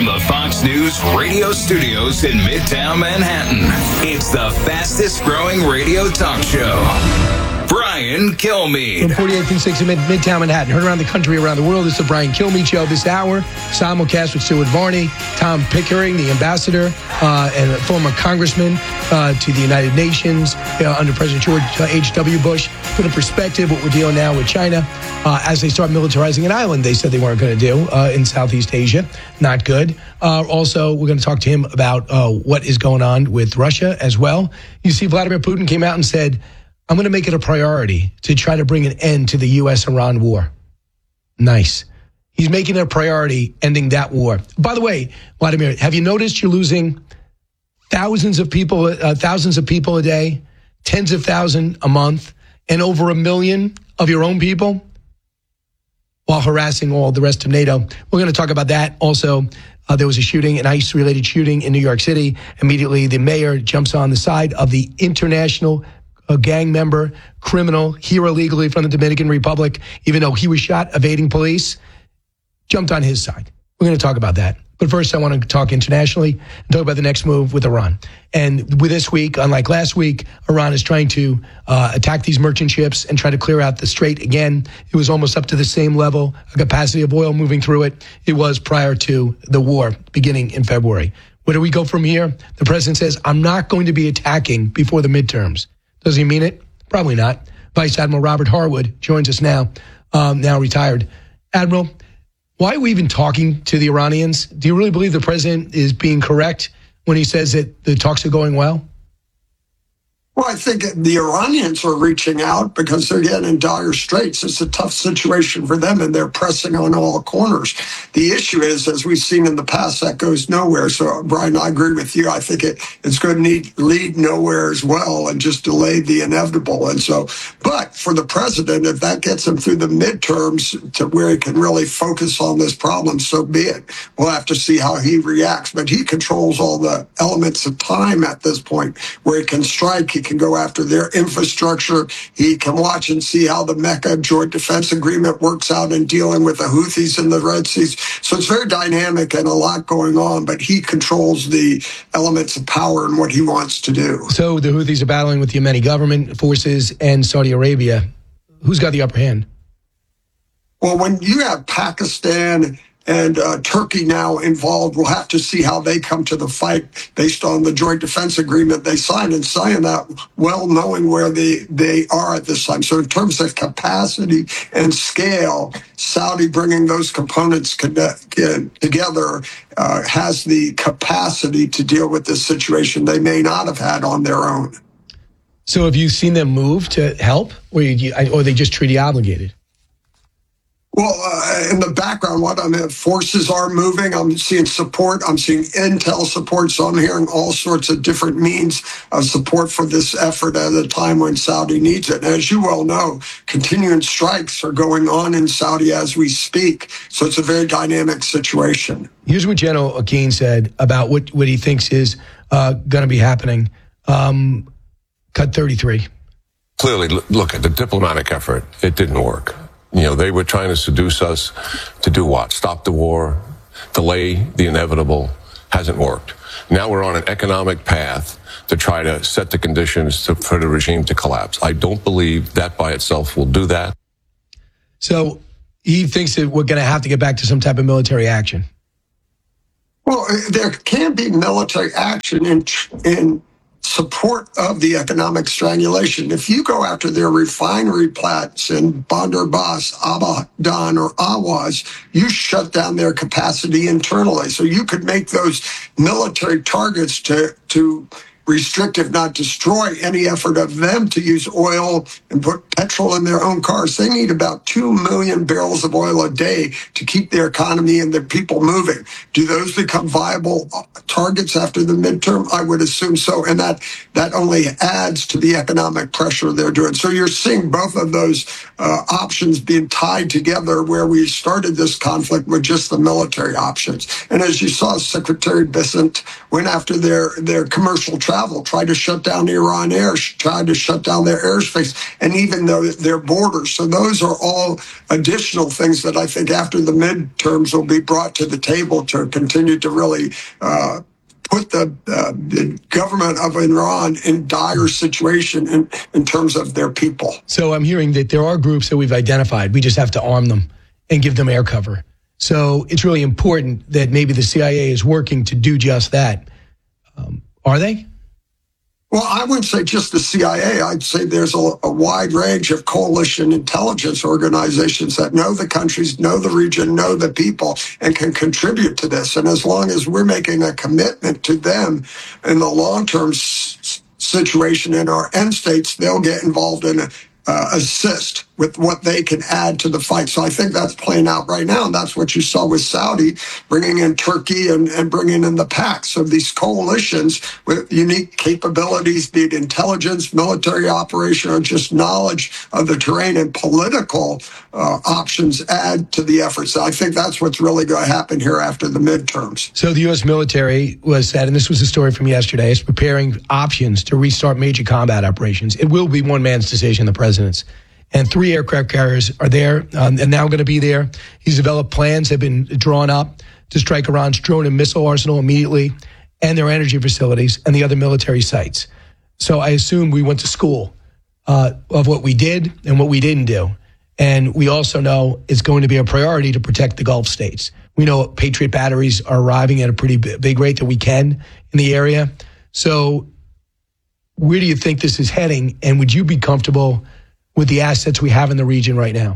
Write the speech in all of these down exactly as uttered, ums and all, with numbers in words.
From the Fox News radio studios in Midtown Manhattan, it's the fastest growing radio talk show. Brian Kilmeade. From forty-eighth and sixth in Mid- Midtown Manhattan. Heard around the country, around the world. It's the Brian Kilmeade Show this hour. Simulcast with Stuart Varney, Tom Pickering, the ambassador uh, and a former congressman uh, to the United Nations uh, under President George H W. Bush. Put in perspective what we're dealing now with China uh, as they start militarizing an island they said they weren't going to do uh, in Southeast Asia. Not good. Uh, also, we're going to talk to him about uh, what is going on with Russia as well. You see, Vladimir Putin came out and said, I'm going to make it a priority to try to bring an end to the U S Iran war. Nice. He's making it a priority, ending that war. By the way, Vladimir, have you noticed you're losing thousands of people, uh, thousands of people a day, tens of thousands a month, and over a million of your own people while harassing all the rest of NATO? We're going to talk about that. Also, uh, there was a shooting, an ICE-related shooting in New York City. Immediately, the mayor jumps on the side of the international a gang member, criminal, here illegally from the Dominican Republic, even though he was shot evading police, jumped on his side. We're going to talk about that. But first, I want to talk internationally and talk about the next move with Iran. And with this week, unlike last week, Iran is trying to uh, attack these merchant ships and try to clear out the strait again. It was almost up to the same level, a capacity of oil moving through it, it was prior to the war beginning in February. Where do we go from here? The president says, I'm not going to be attacking before the midterms. Does he mean it? Probably not. Vice Admiral Robert Harwood joins us now, um, now retired. Admiral, why are we even talking to the Iranians? Do you really believe the president is being correct when he says that the talks are going well? Well, I think the Iranians are reaching out because they're getting in dire straits. It's a tough situation for them, and they're pressing on all corners. The issue is, as we've seen in the past, that goes nowhere. So, Brian, I agree with you. I think it, it's going to need, lead nowhere as well and just delay the inevitable. And so, but for the president, if that gets him through the midterms to where he can really focus on this problem, so be it. We'll have to see how he reacts. But he controls all the elements of time at this point where he can strike. He can go after their infrastructure. He can watch and see how the Mecca Joint Defense Agreement works out in dealing with the Houthis in the Red Seas. So it's very dynamic and a lot going on, but he controls the elements of power and what he wants to do. So the Houthis are battling with the Yemeni government forces and Saudi Arabia. Who's got the upper hand? Well, when you have Pakistan and uh, Turkey now involved, we'll have to see how they come to the fight based on the Joint Defense Agreement they signed, and signing that well knowing where they, they are at this time. So in terms of capacity and scale, Saudi bringing those components together uh, has the capacity to deal with this situation they may not have had on their own. So have you seen them move to help, or, you, or are they just treaty obligated? Well, uh, in the background, what I'm at, forces are moving. I'm seeing support. I'm seeing intel support. So I'm hearing all sorts of different means of support for this effort at a time when Saudi needs it. And as you well know, continuing strikes are going on in Saudi as we speak. So it's a very dynamic situation. Here's what General Akeen said about what, what he thinks is uh, going to be happening. Um, cut thirty-three. Clearly, look at the diplomatic effort. It didn't work. You know, they were trying to seduce us to do what? Stop the war, delay the inevitable. Hasn't worked. Now we're on an economic path to try to set the conditions to, for the regime to collapse. I don't believe that by itself will do that. So he thinks that we're going to have to get back to some type of military action. Well, there can be military action in in support of the economic strangulation. If you go after their refinery plants in Bandar Abbas, Abadan, or Awaz, you shut down their capacity internally. So you could make those military targets to to restrict, if not destroy, any effort of them to use oil and put petrol in their own cars. They need about two million barrels of oil a day to keep their economy and their people moving. Do those become viable targets after the midterm? I would assume so. And that, that only adds to the economic pressure they're doing. So you're seeing both of those uh, options being tied together, where we started this conflict with just the military options. And as you saw, Secretary Bessent went after their, their commercial traffic travel, tried to shut down Iran Air, tried to shut down their airspace, and even though their borders. So those are all additional things that I think after the midterms will be brought to the table to continue to really uh, put the, uh, the government of Iran in dire situation in, in terms of their people. So I'm hearing that there are groups that we've identified. We just have to arm them and give them air cover. So it's really important that maybe the C I A is working to do just that. Um, are they? Well, I wouldn't say just the C I A. I'd say there's a, a wide range of coalition intelligence organizations that know the countries, know the region, know the people, and can contribute to this. And as long as we're making a commitment to them in the long-term s- situation in our end states, they'll get involved in it. Uh, assist with what they can add to the fight. So I think that's playing out right now, and that's what you saw with Saudi bringing in Turkey and, and bringing in the PAC. So these coalitions with unique capabilities, be it intelligence, military operation, or just knowledge of the terrain and political uh, options add to the efforts. So I think that's what's really going to happen here after the midterms. So the U S military was said, and this was a story from yesterday, is preparing options to restart major combat operations. It will be one man's decision, the president. And three aircraft carriers are there um, and now going to be there. He's developed plans that have been drawn up to strike Iran's drone and missile arsenal immediately and their energy facilities and the other military sites. So I assume we went to school uh, of what we did and what we didn't do. And we also know it's going to be a priority to protect the Gulf states. We know Patriot batteries are arriving at a pretty big rate that we can in the area. So where do you think this is heading? And would you be comfortable with the assets we have in the region right now?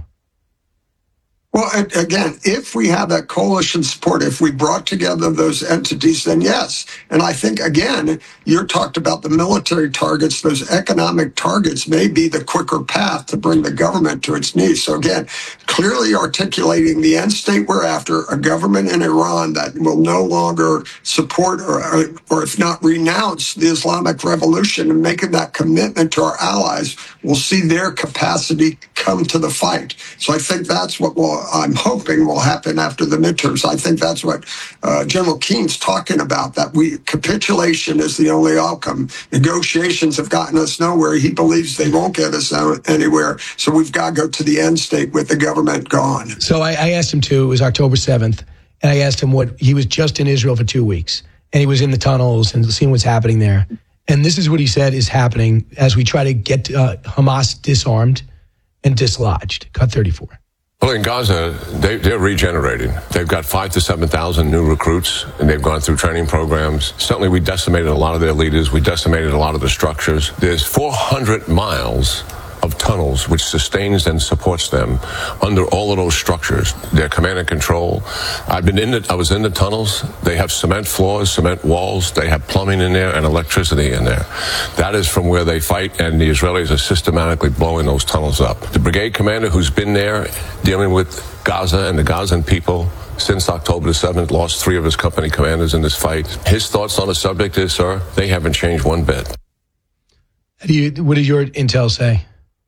Well, again, if we have that coalition support, if we brought together those entities, then yes. And I think, again, you talked about the military targets. Those economic targets may be the quicker path to bring the government to its knees. So again, clearly articulating the end state we're after, a government in Iran that will no longer support or, or if not renounce the Islamic Revolution, and making that commitment to our allies, will see their capacity come to the fight. So I think that's what will I'm hoping will happen after the midterms. I think that's what uh, General Keene's talking about, that we capitulation is the only outcome. Negotiations have gotten us nowhere. He believes they won't get us anywhere. So we've got to go to the end state with the government gone. So I, I asked him to, it was October seventh, and I asked him what, he was just in Israel for two weeks, and he was in the tunnels and seeing what's happening there. And this is what he said is happening as we try to get uh, Hamas disarmed and dislodged. Cut thirty-four. Well, in Gaza, they, they're regenerating. They've got five to seven thousand new recruits, and they've gone through training programs. Certainly, we decimated a lot of their leaders. We decimated a lot of the structures. There's four hundred miles of tunnels which sustains and supports them under all of those structures. Their command and control. I've been in the, I was in the tunnels. They have cement floors, cement walls. They have plumbing in there and electricity in there. That is from where they fight, and the Israelis are systematically blowing those tunnels up. The brigade commander who's been there dealing with Gaza and the Gazan people since October the seventh, lost three of his company commanders in this fight. His thoughts on the subject is, sir, they haven't changed one bit. How do you, what does your intel say?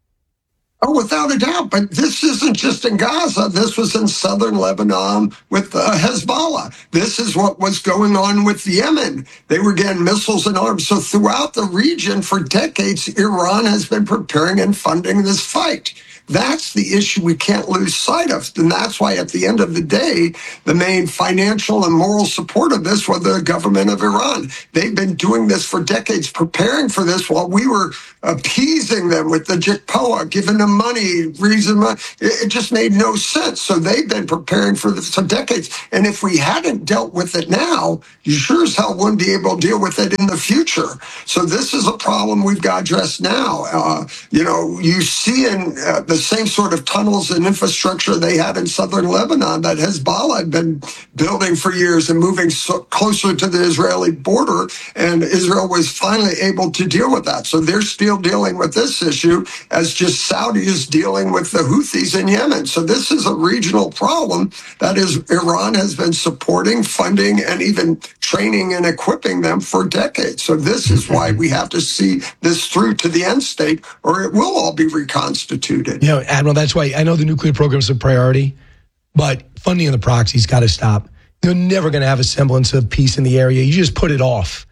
Oh, without a doubt. But this isn't just in Gaza. This was in southern Lebanon with uh, Hezbollah. This is what was going on with Yemen. They were getting missiles and arms. So throughout the region for decades, Iran has been preparing and funding this fight. That's the issue we can't lose sight of. And that's why at the end of the day, the main financial and moral support of this was the government of Iran. They've been doing this for decades, preparing for this while we were appeasing them with the J C P O A, giving them money, reason it just made no sense. So they've been preparing for this for decades. And if we hadn't dealt with it now, you sure as hell wouldn't be able to deal with it in the future. So this is a problem we've got to address now. Uh, you know, you see in uh, the same sort of tunnels and infrastructure they had in southern Lebanon that Hezbollah had been building for years and moving so closer to the Israeli border, and Israel was finally able to deal with that. So they're still dealing with this issue as just Saudi is dealing with the Houthis in Yemen. So this is a regional problem that is Iran has been supporting, funding, and even training and equipping them for decades. So this is why we have to see this through to the end state, or it will all be reconstituted. You know, Admiral, that's why I know the nuclear program is a priority, but funding of the proxy's got to stop. You're never going to have a semblance of peace in the area. You just put it off.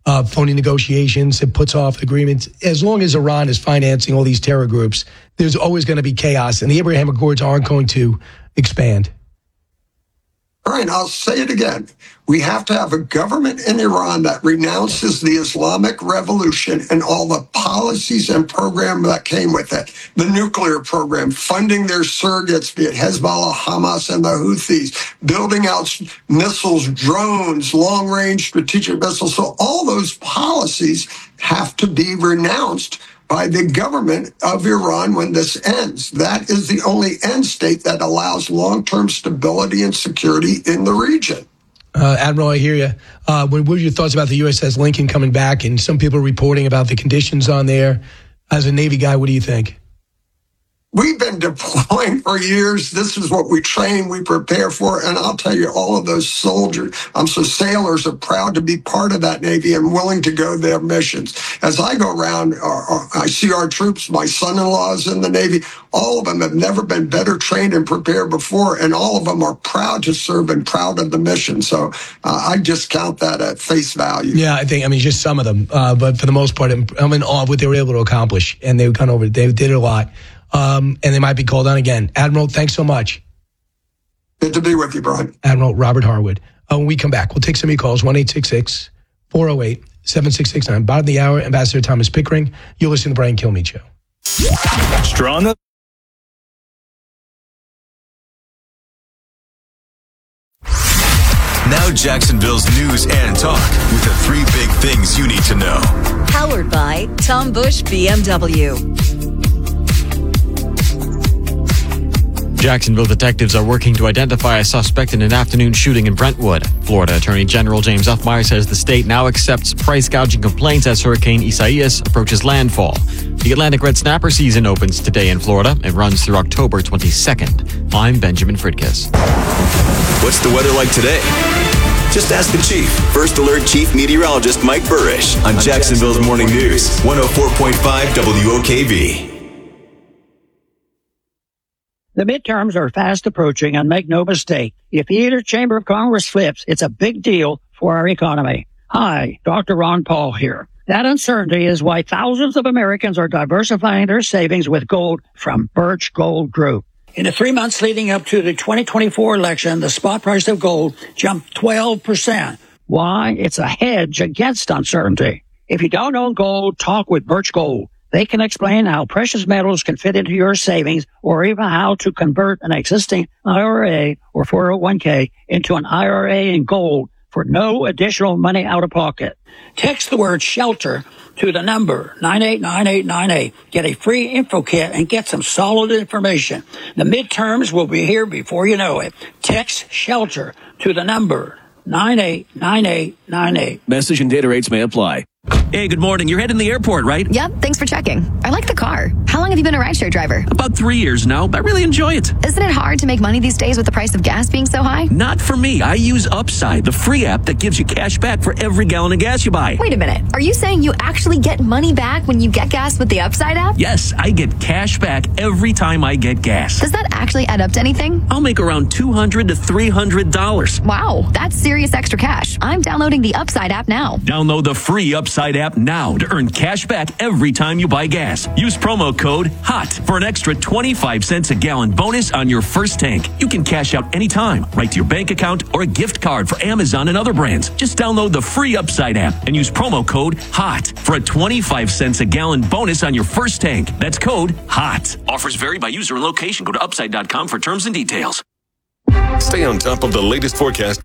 uh, phony negotiations. It puts off agreements. As long as Iran is financing all these terror groups, there's always going to be chaos, and the Abraham Accords aren't going to expand. All right, I'll say it again. We have to have a government in Iran that renounces the Islamic Revolution and all the policies and program that came with it. The nuclear program, funding their surrogates, be it Hezbollah, Hamas, and the Houthis, building out missiles, drones, long-range strategic missiles. So all those policies have to be renounced by the government of Iran when this ends. That is the only end state that allows long-term stability and security in the region. Uh, Admiral, I hear you. Uh, what were your thoughts about the U S S Lincoln coming back, and some people reporting about the conditions on there? As a Navy guy, what do you think? We've been deploying for years. This is what we train, we prepare for. And I'll tell you, all of those soldiers, um, so sailors are proud to be part of that Navy and willing to go their missions. As I go around, uh, uh, I see our troops. My son-in-law is in the Navy. All of them have never been better trained and prepared before. And all of them are proud to serve and proud of the mission. So uh, I just count that at face value. Yeah, I think, I mean, just some of them. Uh, but for the most part, I'm, I'm in awe of what they were able to accomplish. And they've gone over, they did a lot. Um, and they might be called on again. Admiral, thanks so much. Good to be with you, Brian. Admiral Robert Harwood. Uh, when we come back, we'll take some of your calls, one eight six six, four oh eight, seven six six nine. Bottom of the hour, Ambassador Thomas Pickering. You're listening to the Brian Kilmeade Show. Strong. Now Jacksonville's news and talk with the three big things you need to know. Powered by Tom Bush B M W. Jacksonville detectives are working to identify a suspect in an afternoon shooting in Brentwood. Florida Attorney General James Uffmeyer says the state now accepts price gouging complaints as Hurricane Isaias approaches landfall. The Atlantic red snapper season opens today in Florida and runs through October twenty-second. I'm Benjamin Fridkiss. What's the weather like today? Just ask the Chief. First Alert Chief Meteorologist Mike Burrish on, on Jacksonville's, Jacksonville's Morning News, one oh four point five W O K V. The midterms are fast approaching, and make no mistake, if either chamber of Congress flips, it's a big deal for our economy. Hi, Doctor Ron Paul here. That uncertainty is why thousands of Americans are diversifying their savings with gold from Birch Gold Group. In the three months leading up to the twenty twenty-four election, the spot price of gold jumped twelve percent. Why? It's a hedge against uncertainty. If you don't own gold, talk with Birch Gold. They can explain how precious metals can fit into your savings, or even how to convert an existing I R A or four oh one k into an I R A in gold for no additional money out of pocket. Text the word SHELTER to the number nine eight nine eight nine eight. Get a free info kit and get some solid information. The midterms will be here before you know it. Text SHELTER to the number nine eight nine eight nine eight. Message and data rates may apply. Hey, good morning. You're heading to the airport, right? Yep, thanks for checking. I like the car. How long have you been a rideshare driver? About three years now. I really enjoy it. Isn't it hard to make money these days with the price of gas being so high? Not for me. I use Upside, the free app that gives you cash back for every gallon of gas you buy. Wait a minute. Are you saying you actually get money back when you get gas with the Upside app? Yes, I get cash back every time I get gas. Does that actually add up to anything? I'll make around two hundred to three hundred dollars. Wow, that's serious extra cash. I'm downloading the Upside app now. Download the free Upside app now to earn cash back every time you buy gas. Use promo code HOT for an extra twenty-five cents a gallon bonus on your first tank. You can cash out anytime, right to your bank account or a gift card for Amazon and other brands. Just download the free Upside app and use promo code HOT for a twenty-five cents a gallon bonus on your first tank. That's code HOT. Offers vary by user and location. Go to upside dot com for terms and details. Stay on top of the latest forecast.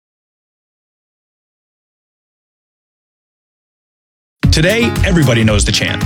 Today, everybody knows the chant,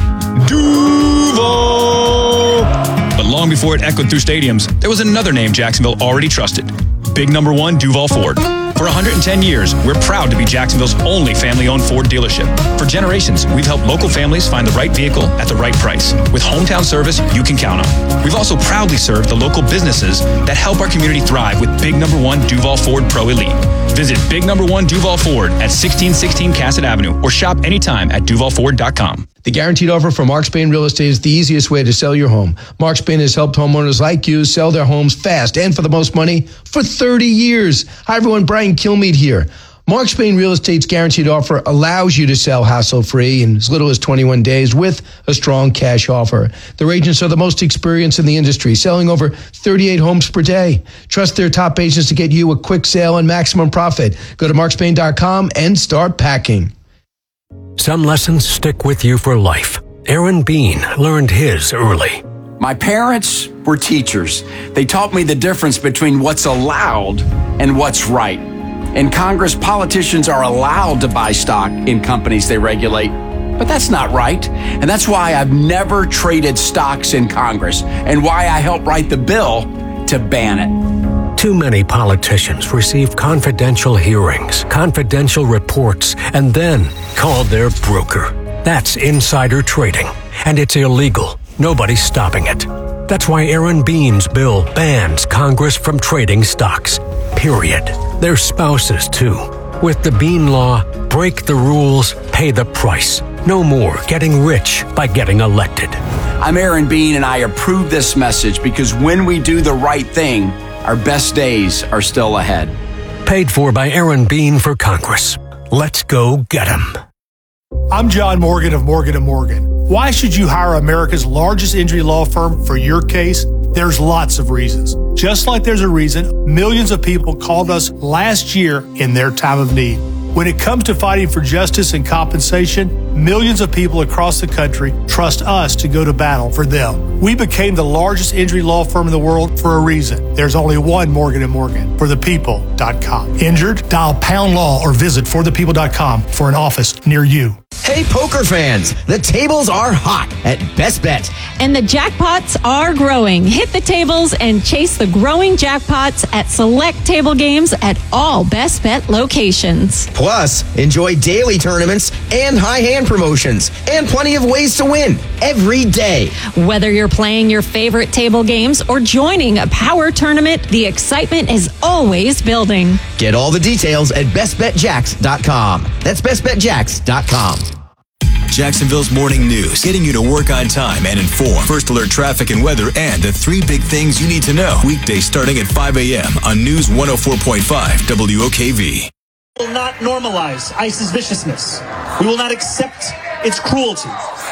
Duval! But long before it echoed through stadiums, there was another name Jacksonville already trusted, Big Number One Duval Ford. For one hundred ten years, we're proud to be Jacksonville's only family-owned Ford dealership. For generations, we've helped local families find the right vehicle at the right price, with hometown service you can count on. We've also proudly served the local businesses that help our community thrive with Big Number One Duval Ford Pro Elite. Visit Big Number One Duval Ford at sixteen sixteen Cassett Avenue or shop anytime at duval ford dot com. The guaranteed offer from Mark Spain Real Estate is the easiest way to sell your home. Mark Spain has helped homeowners like you sell their homes fast and for the most money for thirty years. Hi, everyone. Brian Kilmeade here. Mark Spain Real Estate's guaranteed offer allows you to sell hassle-free in as little as twenty-one days with a strong cash offer. Their agents are the most experienced in the industry, selling over thirty-eight homes per day. Trust their top agents to get you a quick sale and maximum profit. Go to mark spain dot com and start packing. Some lessons stick with you for life. Aaron Bean learned his early. My parents were teachers. They taught me the difference between what's allowed and what's right. In Congress, politicians are allowed to buy stock in companies they regulate, but that's not right. And that's why I've never traded stocks in Congress and why I helped write the bill to ban it. Too many politicians receive confidential hearings, confidential reports, and then called their broker. That's insider trading, and it's illegal. Nobody's stopping it. That's why Aaron Bean's bill bans Congress from trading stocks. Period. Their spouses, too. With the Bean Law, break the rules, pay the price. No more getting rich by getting elected. I'm Aaron Bean, and I approve this message because when we do the right thing, our best days are still ahead. Paid for by Aaron Bean for Congress. Let's go get him. I'm John Morgan of Morgan and Morgan. Why should you hire America's largest injury law firm for your case? There's lots of reasons. Just like there's a reason millions of people called us last year in their time of need. When it comes to fighting for justice and compensation, millions of people across the country trust us to go to battle for them. We became the largest injury law firm in the world for a reason. There's only one Morgan and Morgan, for the people dot com. Injured? Dial pound law or visit for the people dot com for an office near you. Hey, poker fans, the tables are hot at Best Bet. And the jackpots are growing. Hit the tables and chase the growing jackpots at select table games at all Best Bet locations. Plus, enjoy daily tournaments and high hand promotions and plenty of ways to win every day. Whether you're playing your favorite table games or joining a power tournament, the excitement is always building. Get all the details at best bet jacks dot com. That's best bet jacks dot com. Jacksonville's morning news, getting you to work on time and informed. First alert traffic and weather and the three big things you need to know. Weekdays starting at five a.m. on News one oh four point five W O K V. We will not normalize ICE's viciousness. We will not accept its cruelty.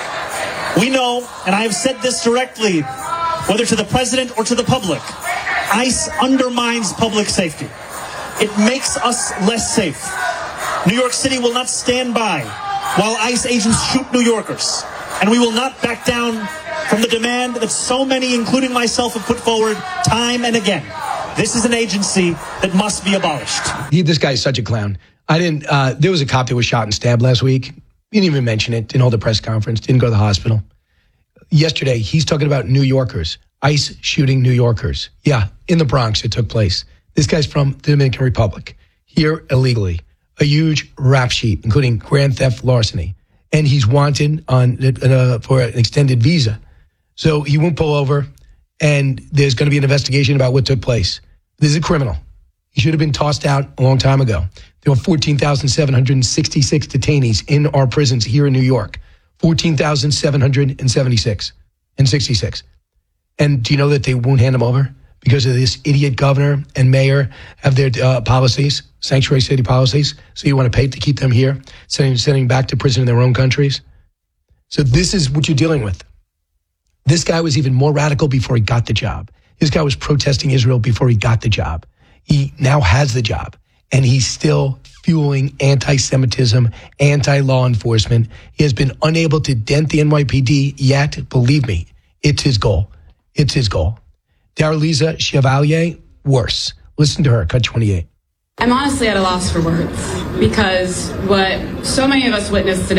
We know, and I have said this directly, whether to the president or to the public, ICE undermines public safety. It makes us less safe. New York City will not stand by while ICE agents shoot New Yorkers. And we will not back down from the demand that so many, including myself, have put forward time and again. This is an agency that must be abolished. He, this guy's such a clown. I didn't, uh, there was a cop that was shot and stabbed last week. He didn't even mention it, didn't hold a press conference, didn't go to the hospital. Yesterday, he's talking about New Yorkers, ICE shooting New Yorkers. Yeah, in the Bronx it took place. This guy's from the Dominican Republic, here illegally. A huge rap sheet, including grand theft larceny. And he's wanted on uh, for an extended visa. So he won't pull over, and there's going to be an investigation about what took place. This is a criminal. He should have been tossed out a long time ago. There were fourteen thousand seven hundred sixty-six detainees in our prisons here in New York. fourteen thousand seven hundred seventy-six and sixty-six. And do you know that they won't hand them over? Because of this idiot governor and mayor have their uh, policies, sanctuary city policies. So you want to pay to keep them here, sending, sending back to prison in their own countries. So this is what you're dealing with. This guy was even more radical before he got the job. This guy was protesting Israel before he got the job. He now has the job, and he's still fueling anti-Semitism, anti-law enforcement. He has been unable to dent the N Y P D yet. Believe me, it's his goal. It's his goal. Daraliza Chevalier, worse. Listen to her, cut twenty-eight. I'm honestly at a loss for words because what so many of us witnessed today